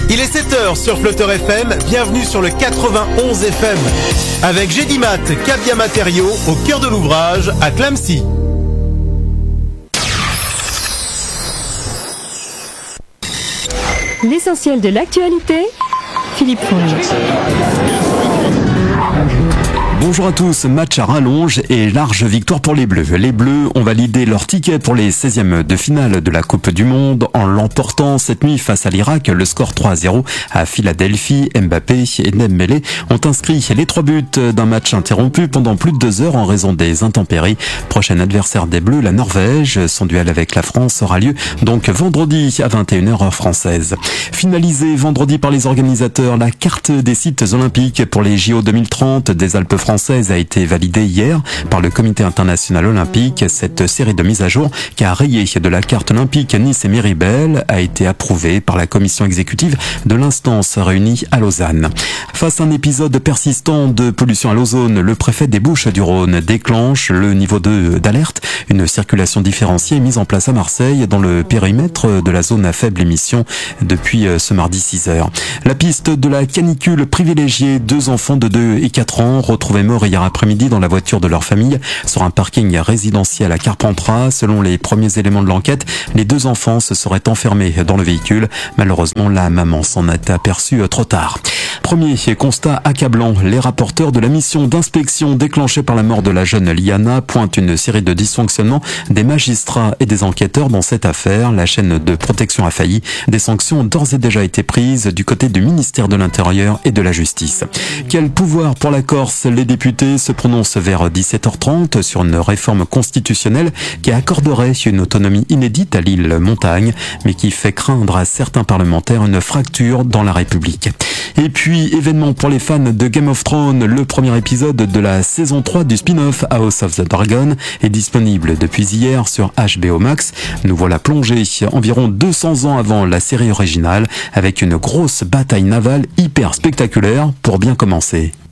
Il est 7h sur Flutter FM, bienvenue sur le 91 FM. Avec Gédimat, Cabia Matériaux, au cœur de l'ouvrage, à Clamecy. L'essentiel de l'actualité, Philippe Fonge. Bonjour à tous, match à rallonge et large victoire pour les Bleus. Les Bleus ont validé leur ticket pour les 16e de finale de la Coupe du Monde en l'emportant cette nuit face à l'Irak. Le score 3-0 à Philadelphie. Mbappé et Dembélé ont inscrit les 3 buts d'un match interrompu pendant plus de 2 heures en raison des intempéries. Prochain adversaire des Bleus, la Norvège. Son duel avec la France aura lieu donc vendredi à 21h heure française. Finalisée vendredi par les organisateurs, la carte des sites olympiques pour les JO 2030 des Alpes françaises a été validée hier par le Comité international olympique. Cette série de mises à jour qui a rayé de la carte olympique Nice et Miribel a été approuvée par la commission exécutive de l'instance réunie à Lausanne. Face à un épisode persistant de pollution à l'ozone, le préfet des Bouches-du-Rhône déclenche le niveau 2 d'alerte. Une circulation différenciée est mise en place à Marseille dans le périmètre de la zone à faible émission depuis ce mardi 6h. La piste de la canicule privilégiée, 2 enfants de 2 et 4 ans retrouvés morts hier après-midi dans la voiture de leur famille sur un parking résidentiel à Carpentras. Selon les premiers éléments de l'enquête, les 2 enfants se seraient enfermés dans le véhicule. Malheureusement, la maman s'en est aperçue trop tard. Premier constat accablant, les rapporteurs de la mission d'inspection déclenchée par la mort de la jeune Liana pointent une série de dysfonctionnements des magistrats et des enquêteurs dans cette affaire. La chaîne de protection a failli. Des sanctions ont d'ores et déjà été prises du côté du ministère de l'Intérieur et de la Justice. Quel pouvoir pour la Corse? Les députés se prononcent vers 17h30 sur une réforme constitutionnelle qui accorderait une autonomie inédite à l'île Montagne, mais qui fait craindre à certains parlementaires une fracture dans la République. Et puis, événement pour les fans de Game of Thrones, le premier épisode de la saison 3 du spin-off House of the Dragon est disponible depuis hier sur HBO Max. Nous voilà plongés environ 200 ans avant la série originale avec une grosse bataille navale hyper spectaculaire pour bien commencer.